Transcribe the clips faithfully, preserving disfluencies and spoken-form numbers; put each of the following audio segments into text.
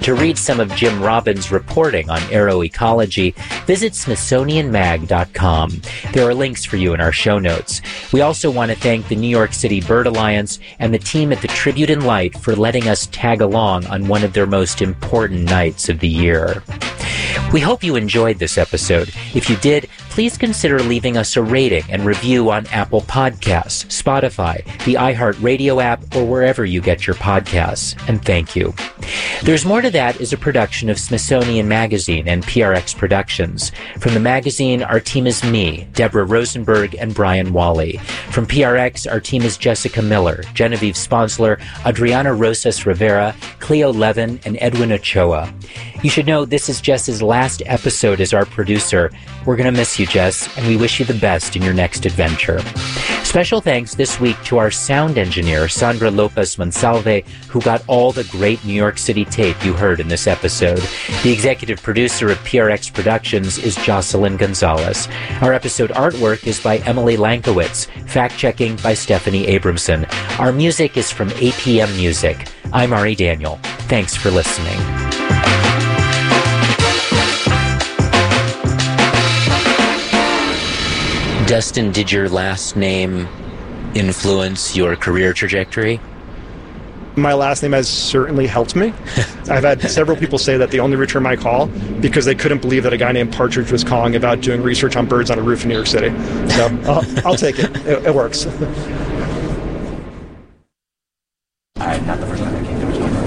To read some of Jim Robbins' reporting on aeroecology, visit Smithsonian Mag dot com. There are links for you in our show notes. We also want to thank the New York City Bird Alliance and the team at the Tribute in Light for letting us tag along on one of their most important nights of the year. We hope you enjoyed this episode. If you did, please consider leaving us a rating and review on Apple Podcasts, Spotify, the iHeartRadio app, or wherever you get your podcasts. And thank you. There's More to That is a production of Smithsonian Magazine and P R X Productions. From the magazine, our team is me, Deborah Rosenberg, and Brian Wally. From P R X, our team is Jessica Miller, Genevieve Sponsler, Adriana Rosas Rivera, Cleo Levin, and Edwin Ochoa. You should know this is Jess's last episode as our producer. We're going to miss you, Jess, and we wish you the best in your next adventure. Special thanks this week to our sound engineer, Sandra Lopez Monsalve, who got all the great New York City tape you heard in this episode. The executive producer of P R X Productions is Jocelyn Gonzalez. Our episode artwork is by Emily Lankowitz, fact-checking by Stephanie Abramson. Our music is from A P M Music. I'm Ari Daniel. Thanks for listening. Dustin, did your last name influence your career trajectory? My last name has certainly helped me. I've had several people say that they only return my call because they couldn't believe that a guy named Partridge was calling about doing research on birds on a roof in New York City. So I'll, I'll take it. It, it works. I'm not the first one that came to it.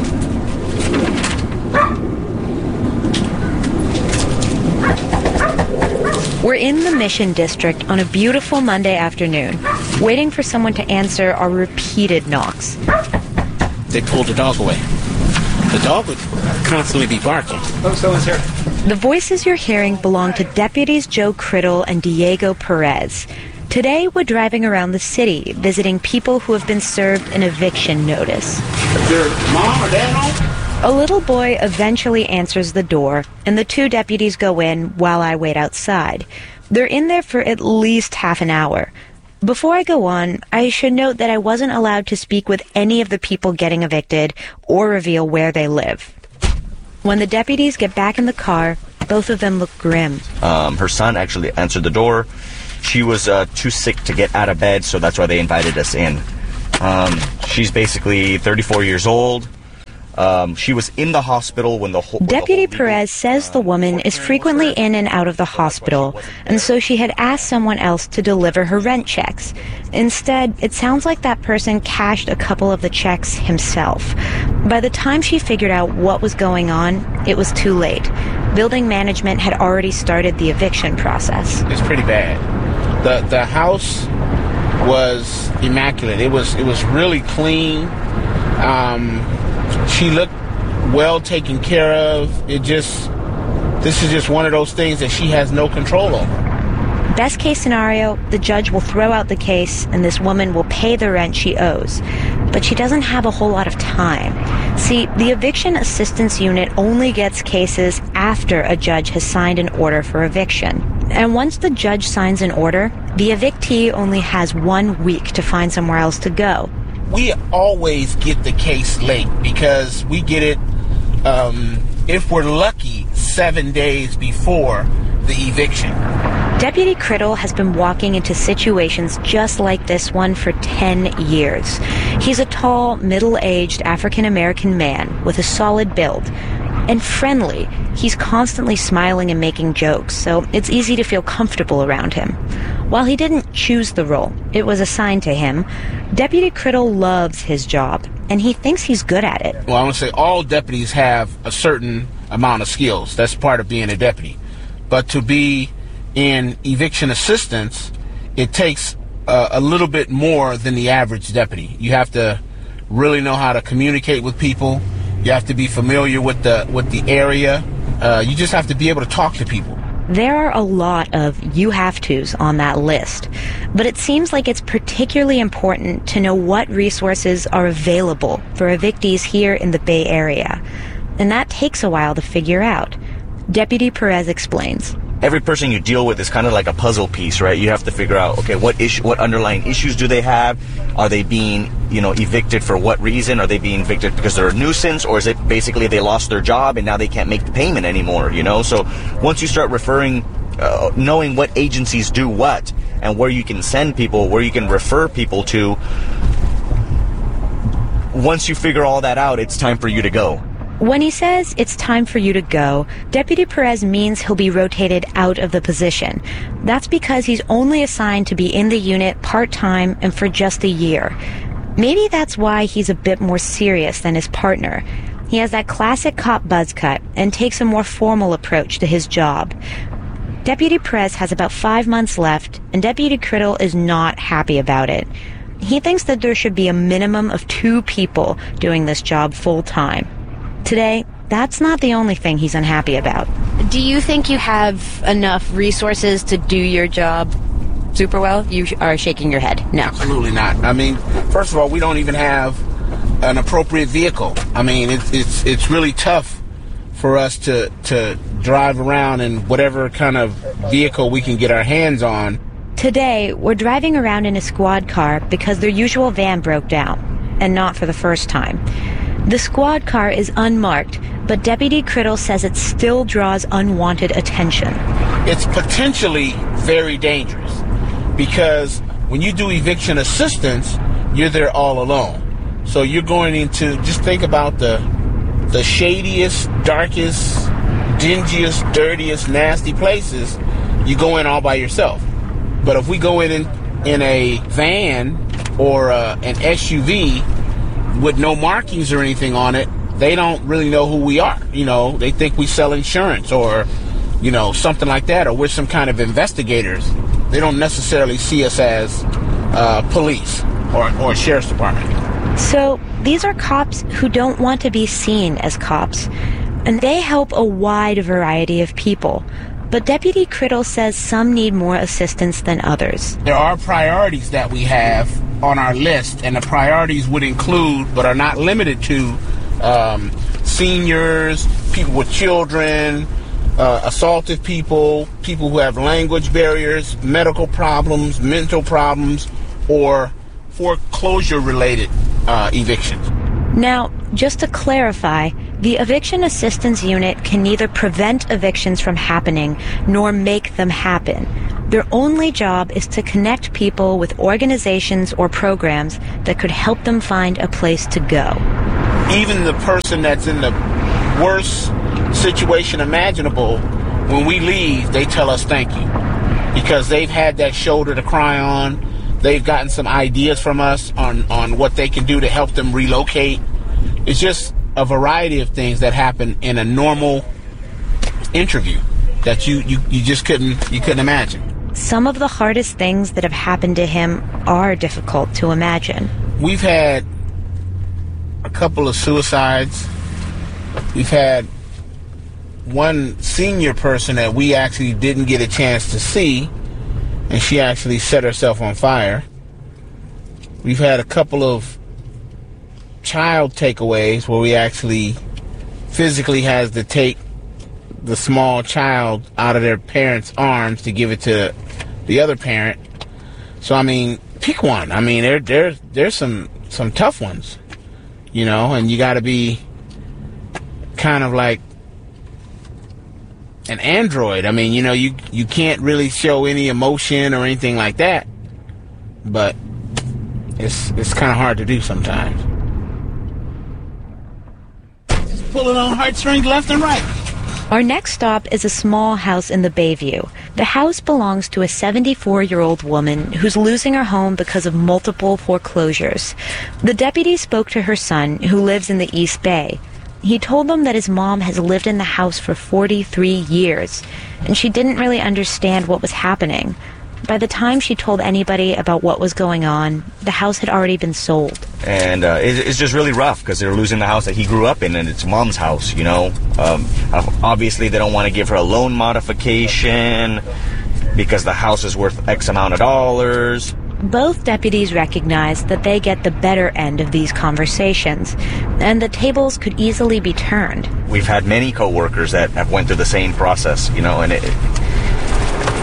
We're in the Mission District on a beautiful Monday afternoon, waiting for someone to answer our repeated knocks. They pulled the dog away. The dog would constantly be barking. Oh, someone's here. The voices you're hearing belong to Deputies Joe Criddle and Diego Perez. Today, we're driving around the city, visiting people who have been served an eviction notice. Is your mom or dad home? A little boy eventually answers the door, and the two deputies go in while I wait outside. They're in there for at least half an hour. Before I go on, I should note that I wasn't allowed to speak with any of the people getting evicted or reveal where they live. When the deputies get back in the car, both of them look grim. Um, her son actually answered the door. She was uh, too sick to get out of bed, so that's why they invited us in. Um, she's basically thirty-four years old. Um, she was in the hospital when the whole... Deputy the whole legal, Perez says the woman is frequently in and out of the hospital, and so she had asked someone else to deliver her rent checks. Instead, it sounds like that person cashed a couple of the checks himself. By the time she figured out what was going on, it was too late. Building management had already started the eviction process. It's pretty bad. The the house was immaculate. It was it was really clean. Um... She looked well taken care of. It just, this is just one of those things that she has no control over. Best case scenario, the judge will throw out the case and this woman will pay the rent she owes. But she doesn't have a whole lot of time. See, the Eviction Assistance Unit only gets cases after a judge has signed an order for eviction. And once the judge signs an order, the evictee only has one week to find somewhere else to go. We always get the case late because we get it, um, if we're lucky, seven days before the eviction. Deputy Criddle has been walking into situations just like this one for ten years. He's a tall, middle-aged African-American man with a solid build. And friendly. He's constantly smiling and making jokes, so it's easy to feel comfortable around him. While he didn't choose the role, it was assigned to him, Deputy Criddle loves his job, and he thinks he's good at it. Well, I want to say all deputies have a certain amount of skills. That's part of being a deputy. But to be in eviction assistance, it takes uh, a little bit more than the average deputy. You have to really know how to communicate with people. You have to be familiar with the with the area. Uh, you just have to be able to talk to people. There are a lot of you have tos on that list, but it seems like it's particularly important to know what resources are available for evictees here in the Bay Area. And that takes a while to figure out. Deputy Perez explains. every person you deal with is kind of like a puzzle piece, right? You have to figure out, okay, what issue, what underlying issues do they have? Are they being, you know, evicted for what reason? Are they being evicted because they're a nuisance, or is it basically they lost their job and now they can't make the payment anymore? You know, so once you start referring, uh, knowing what agencies do what and where you can send people, where you can refer people to, once you figure all that out, it's time for you to go. When he says it's time for you to go, Deputy Perez means he'll be rotated out of the position. That's because he's only assigned to be in the unit part-time and for just a year. Maybe that's why he's a bit more serious than his partner. He has that classic cop buzz cut and takes a more formal approach to his job. Deputy Perez has about five months left, and Deputy Criddle is not happy about it. He thinks that there should be a minimum of two people doing this job full-time. Today, that's not the only thing he's unhappy about. Do you think you have enough resources to do your job super well? You are shaking your head. No. Absolutely not. I mean, first of all, we don't even have an appropriate vehicle. I mean, it's it's it's really tough for us to to drive around in whatever kind of vehicle we can get our hands on. Today, we're driving around in a squad car because their usual van broke down, and not for the first time. The squad car is unmarked, but Deputy Criddle says it still draws unwanted attention. It's potentially very dangerous because when you do eviction assistance, you're there all alone. So you're going into, just think about the the shadiest, darkest, dingiest, dirtiest, nasty places. You go in all by yourself. But if we go in in, in a van or uh, an S U V with no markings or anything on it, they don't really know who we are. You know, they think we sell insurance or, you know, something like that, or we're some kind of investigators. They don't necessarily see us as uh, police or, or sheriff's department. So these are cops who don't want to be seen as cops, and they help a wide variety of people. But Deputy Criddle says some need more assistance than others. There are priorities that we have on our list, and the priorities would include, but are not limited to, um, seniors, people with children, uh, assaulted people, people who have language barriers, medical problems, mental problems, or foreclosure-related uh, evictions. Now, just to clarify, the Eviction Assistance Unit can neither prevent evictions from happening nor make them happen. Their only job is to connect people with organizations or programs that could help them find a place to go. Even the person that's in the worst situation imaginable, when we leave, they tell us thank you. Because they've had that shoulder to cry on. They've gotten some ideas from us on, on what they can do to help them relocate. It's just a variety of things that happen in a normal interview that you, you, you just couldn't you couldn't imagine. Some of the hardest things that have happened to him are difficult to imagine. We've had a couple of suicides. We've had one senior person that we actually didn't get a chance to see, and she actually set herself on fire. We've had a couple of child takeaways where we actually physically has to take the small child out of their parents' arms to give it to the other parent. So I mean, pick one. I mean, there there there's some some tough ones, you know, and you got to be kind of like an android. I mean, you know, you you can't really show any emotion or anything like that, but it's it's kind of hard to do sometimes. Just pulling on heartstrings left and right. Our next stop is a small house in the Bayview. The house belongs to a seventy-four-year-old woman who's losing her home because of multiple foreclosures. The deputy spoke to her son, who lives in the East Bay. He told them that his mom has lived in the house for forty-three years, and she didn't really understand what was happening. By the time she told anybody about what was going on, the house had already been sold. And uh, it, it's just really rough because they're losing the house that he grew up in, and it's mom's house, you know. Um, obviously, they don't want to give her a loan modification because the house is worth X amount of dollars. Both deputies recognize that they get the better end of these conversations, and the tables could easily be turned. We've had many co-workers that have went through the same process, you know, and it,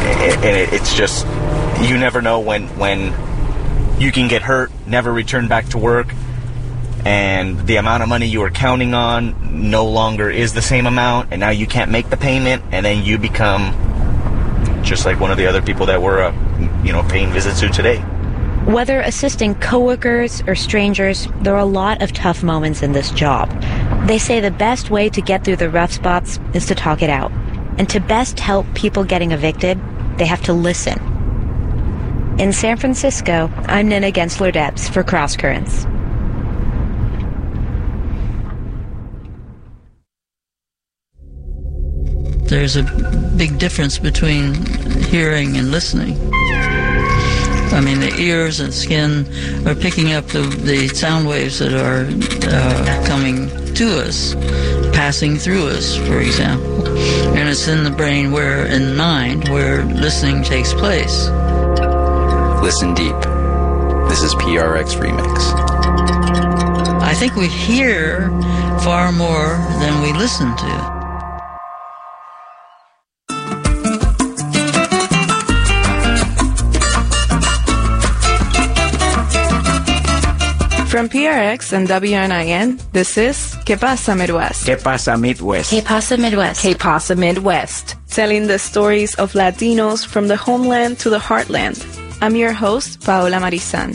and it, it's just, you never know when when you can get hurt, never return back to work, and the amount of money you were counting on no longer is the same amount, and now you can't make the payment, and then you become just like one of the other people that we're, uh, you know, paying visits to today. Whether assisting coworkers or strangers, there are a lot of tough moments in this job. They say the best way to get through the rough spots is to talk it out. And to best help people getting evicted, they have to listen. In San Francisco, I'm Nina Gensler-Debs for Cross Currents. There's a big difference between hearing and listening. I mean, the ears and skin are picking up the, the sound waves that are uh, coming to us, passing through us, for example. And it's in the brain where, in the mind, where listening takes place. Listen deep. This is P R X Remix. I think we hear far more than we listen to. From P R X and W N I N, this is Que Pasa Midwest. Que Pasa Midwest. Que Pasa Midwest. Que Pasa Midwest. Telling the stories of Latinos from the homeland to the heartland. I'm your host, Paola Marizan.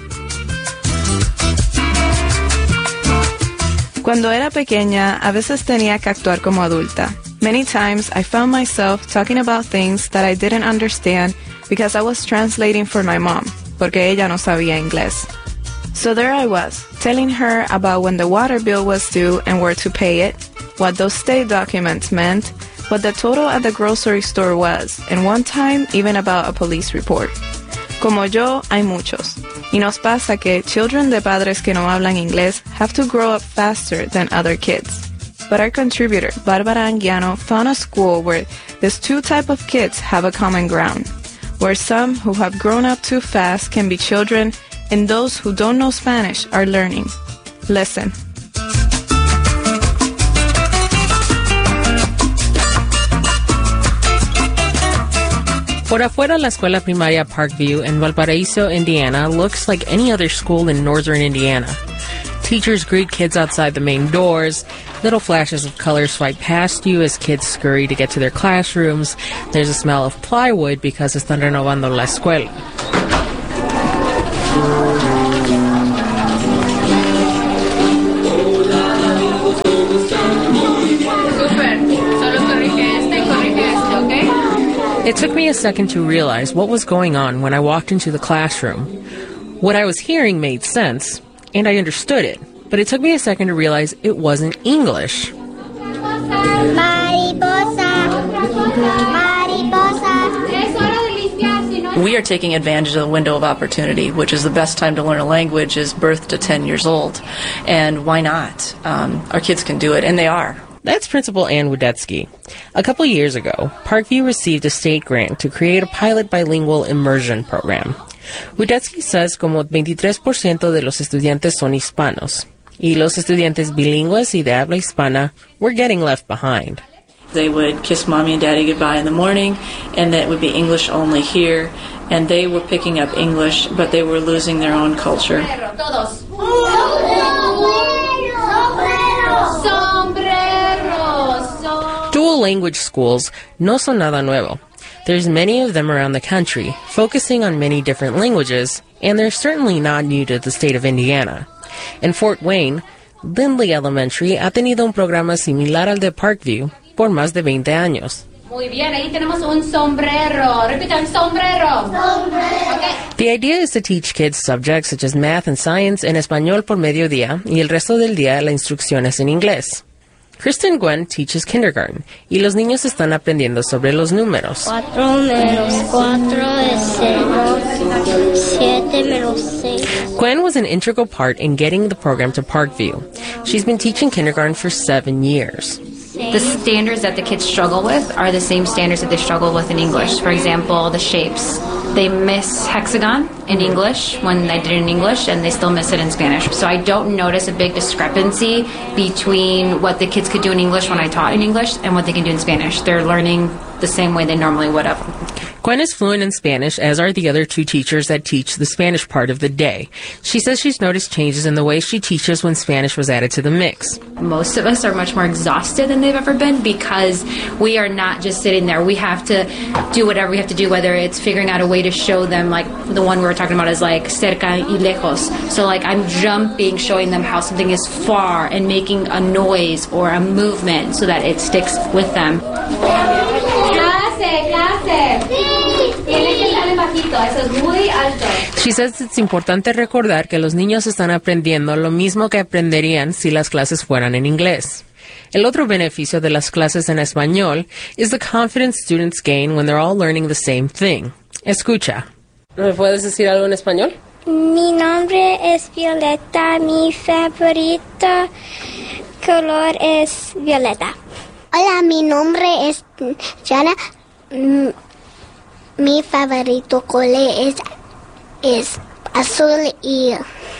Cuando era pequeña, a veces tenía que actuar como adulta. Many times, I found myself talking about things that I didn't understand because I was translating for my mom, porque ella no sabía inglés. So there I was, telling her about when the water bill was due and where to pay it, what those state documents meant, what the total at the grocery store was, and one time even about a police report. Como yo, hay muchos. Y nos pasa que children de padres que no hablan inglés have to grow up faster than other kids. But our contributor, Barbara Anguiano, found a school where these two types of kids have a common ground, where some who have grown up too fast can be children and those who don't know Spanish are learning. Listen. Por afuera, la escuela primaria Parkview in Valparaiso, Indiana, looks like any other school in northern Indiana. Teachers greet kids outside the main doors. Little flashes of color swipe past you as kids scurry to get to their classrooms. There's a smell of plywood because están renovando la escuela. It took me a second to realize what was going on when I walked into the classroom. What I was hearing made sense, and I understood it, but it took me a second to realize it wasn't English. We are taking advantage of the window of opportunity, which is the best time to learn a language is birth to ten years old. And why not? Um, our kids can do it, and they are. That's Principal Ann Wodetsky. A couple years ago, Parkview received a state grant to create a pilot bilingual immersion program. Wodetsky says como veintitrés por ciento de los estudiantes son hispanos, y los estudiantes bilingües y de habla hispana were getting left behind. They would kiss mommy and daddy goodbye in the morning, and that would be English only here, and they were picking up English, but they were losing their own culture. Dual language schools no son nada nuevo. There's many of them around the country, focusing on many different languages, and they're certainly not new to the state of Indiana. In Fort Wayne, Lindley Elementary ha tenido un programa similar al de Parkview por más de veinte años. Muy bien, ahí tenemos un sombrero. Repitan, sombrero. Sombrero. Okay. The idea is to teach kids subjects such as math and science en español por mediodía y el resto del día la instrucción es en inglés. Kristen Gwen teaches kindergarten, y los niños están aprendiendo sobre los números. Cuatro menos cuatro es cero, siete menos seis. Gwen was an integral part in getting the program to Parkview. She's been teaching kindergarten for seven years. The standards that the kids struggle with are the same standards that they struggle with in English. For example, the shapes. they miss hexagon in English when I did it in English, and they still miss it in Spanish. So I don't notice a big discrepancy between what the kids could do in English when I taught in English and what they can do in Spanish. They're learning the same way they normally would have. Gwen is fluent in Spanish, as are the other two teachers that teach the Spanish part of the day. She says she's noticed changes in the way she teaches when Spanish was added to the mix. Most of us are much more exhausted than they've ever been because we are not just sitting there. We have to do whatever we have to do, whether it's figuring out a way to show them, like the one we were talking about is like cerca y lejos. So like I'm jumping, showing them how something is far and making a noise or a movement so that it sticks with them. She says it's importante recordar que los niños están aprendiendo lo mismo que aprenderían si las clases fueran en inglés. El otro beneficio de las clases en español is the confidence students gain when they're all learning the same thing. Escucha. ¿Me puedes decir algo en español? Mi nombre es Violeta. Mi favorito color es violeta. Hola, mi nombre es Jana. Mi favorito color es, es azul y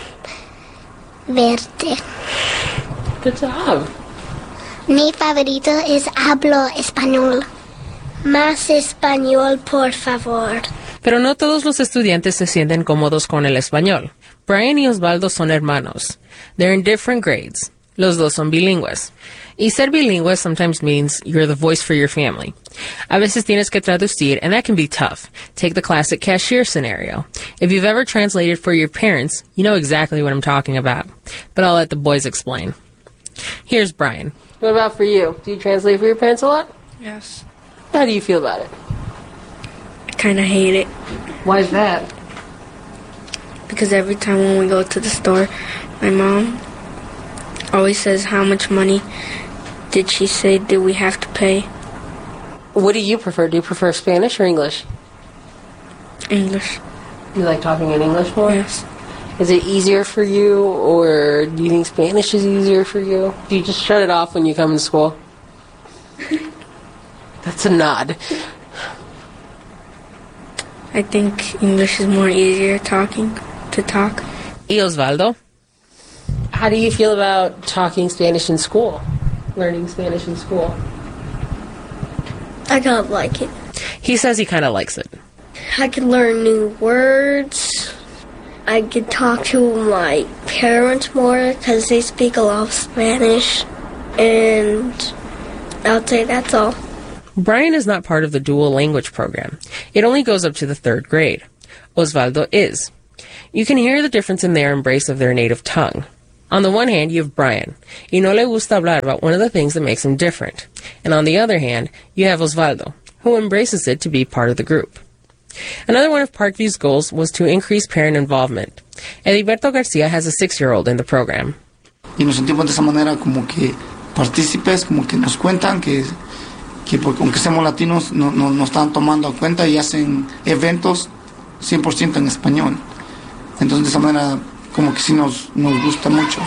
verde. Good job. Mi favorito es hablo español. Más español, por favor. Pero no todos los estudiantes se sienten cómodos con el español. Brian y Osvaldo son hermanos. They're in different grades. Los dos son bilingües. Y ser bilingüe sometimes means you're the voice for your family. A veces tienes que traducir, and that can be tough. Take the classic cashier scenario. If you've ever translated for your parents, you know exactly what I'm talking about. But I'll let the boys explain. Here's Brian. What about for you? Do you translate for your parents a lot? Yes. How do you feel about it? I kind of hate it. Why is that? Because every time when we go to the store, my mom always says, how much money did she say did we have to pay? What do you prefer? Do you prefer Spanish or English? English. You like talking in English more? Yes. Is it easier for you, or do you think Spanish is easier for you? Do you just shut it off when you come to school? That's a nod. I think English is more easier talking, to talk. Y Osvaldo? How do you feel about talking Spanish in school? Learning Spanish in school? I kind of like it. He says he kind of likes it. I can learn new words. I can talk to my parents more because they speak a lot of Spanish. And I'll say that's all. Brian is not part of the dual language program. It only goes up to the third grade. Osvaldo is. You can hear the difference in their embrace of their native tongue. On the one hand, you have Brian. Y no le gusta hablar about one of the things that makes him different. And on the other hand, you have Osvaldo, who embraces it to be part of the group. Another one of Parkview's goals was to increase parent involvement. Ediberto Garcia has a six-year-old in the program. Y nos sentimos de esa manera como que partícipes, como que nos cuentan que, que porque aunque seamos latinos, no, no, nos están tomando en cuenta y hacen eventos cien por ciento en español. Entonces de esa manera como que sí nos, nos gusta mucho.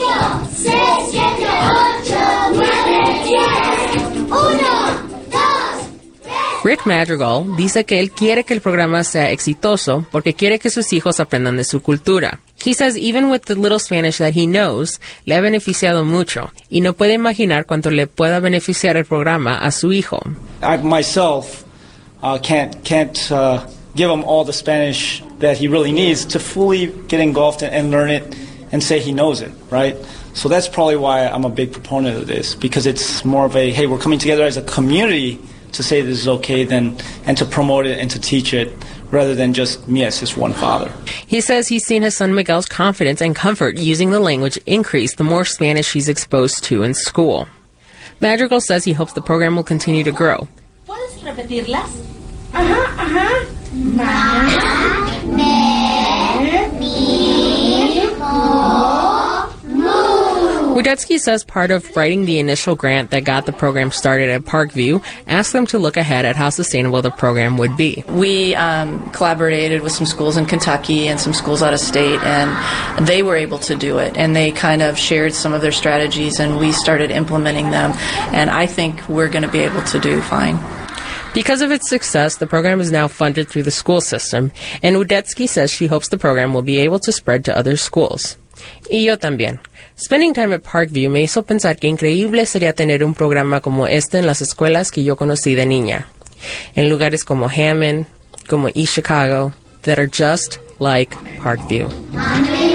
Rick Madrigal dice que él quiere que el programa sea exitoso porque quiere que sus hijos aprendan de su cultura. He says even with the little Spanish that he knows, le ha beneficiado mucho y no puede imaginar cuánto le pueda beneficiar el programa a su hijo. I myself uh, can't can't uh, give him all the Spanish that he really needs to fully get engulfed and, and learn it and say he knows it, right? So that's probably why I'm a big proponent of this, because it's more of a, hey, we're coming together as a community to say this is okay, then, and to promote it and to teach it, rather than just me as his one father. He says he's seen his son Miguel's confidence and comfort using the language increase the more Spanish he's exposed to in school. Madrigal says he hopes the program will continue to grow. ¿Puedes repetirlas? Ajá, ajá. Ma, me, mi, mo, mu. Wodetsky says part of writing the initial grant that got the program started at Parkview asked them to look ahead at how sustainable the program would be. We um, collaborated with some schools in Kentucky and some schools out of state, and they were able to do it. And they kind of shared some of their strategies, and we started implementing them. And I think we're going to be able to do fine. Because of its success, the program is now funded through the school system, and Udetsky says she hopes the program will be able to spread to other schools. Y yo también. Spending time at Parkview me hizo pensar que increíble sería tener un programa como este en las escuelas que yo conocí de niña. En lugares como Hammond, como East Chicago, that are just like Parkview.